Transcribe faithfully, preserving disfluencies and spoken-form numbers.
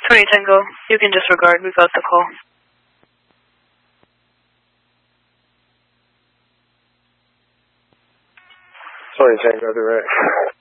twenty Tango, you can disregard. We got the call. twenty Tango, direct.